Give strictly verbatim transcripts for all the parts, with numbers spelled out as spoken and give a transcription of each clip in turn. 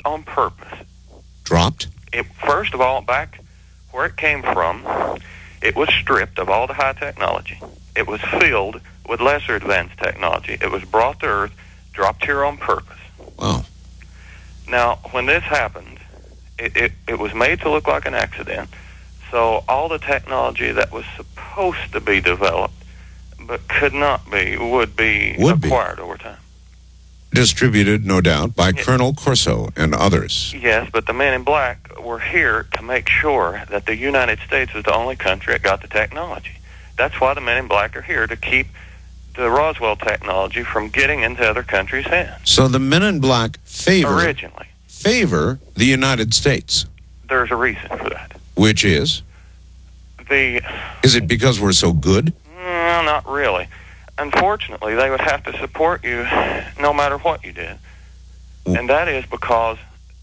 on purpose. Dropped? It, first of all, back where it came from, it was stripped of all the high technology. It was filled with lesser advanced technology. It was brought to Earth, dropped here on purpose. Wow. Now, when this happened, it, it, it was made to look like an accident. So all the technology that was supposed to be developed but could not be, would be would acquired be. over time. Distributed, no doubt, by Yeah. Colonel Corso and others. Yes, but the men in black were here to make sure that the United States was the only country that got the technology. That's why the men in black are here, to keep the Roswell technology from getting into other countries' hands. So the men in black favor, Originally. favor the United States, There's a reason for that. which is? The, Is it because we're so good? no, not really. Unfortunately, they would have to support you no matter what you did. And that is because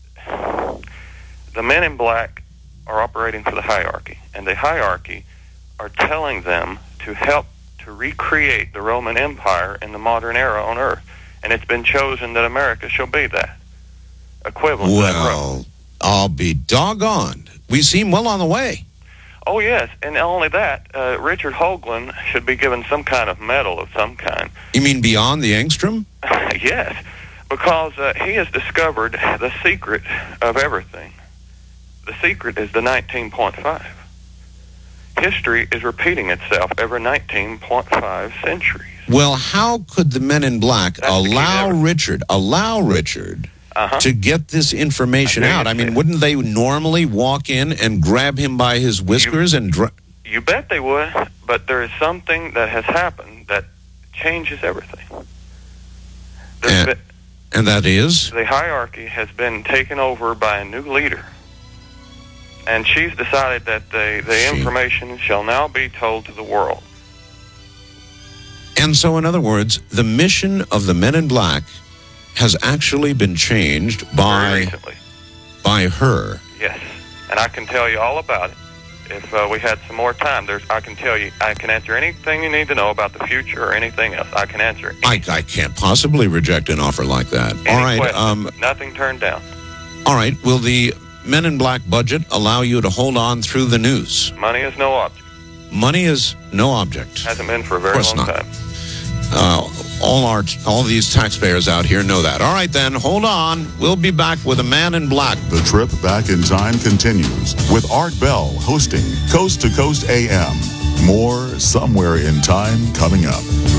the men in black are operating for the hierarchy, and the hierarchy are telling them to help to recreate the Roman Empire in the modern era on Earth. And it's been chosen that America shall be that, equivalent to that Rome. Well, I'll be doggone. We seem well on the way. Oh, yes, and not only that, uh, Richard Hoagland should be given some kind of medal of some kind. You mean beyond the angstrom? Yes, because uh, he has discovered the secret of everything. The secret is the nineteen point five. History is repeating itself every nineteen point five centuries. Well, how could the men in black That's the key to allow everything. Richard, allow Richard Uh-huh. to get this information I knew out? you'd I mean, say wouldn't they normally walk in and grab him by his whiskers and... Dr- You bet they would, but there is something that has happened that changes everything. There's And- been, and that is? the hierarchy has been taken over by a new leader. And she's decided that the, the She- information shall now be told to the world. And so, in other words, the mission of the men in black has actually been changed Very by recently. by her. Yes. And I can tell you all about it. If uh, we had some more time, there's I can tell you, I can answer anything you need to know about the future or anything else. I can answer I, I can't possibly reject an offer like that. any All right, question. um, Nothing turned down. all right. Will the Men in Black budget allow you to hold on through the news? Money is no object. Money is no object. Hasn't been for a very Of course long not. time. Uh, all our all these taxpayers out here know that. All right, then, hold on. We'll be back with a Man in Black. The trip back in time continues with Art Bell hosting Coast to Coast A M. More Somewhere in Time coming up.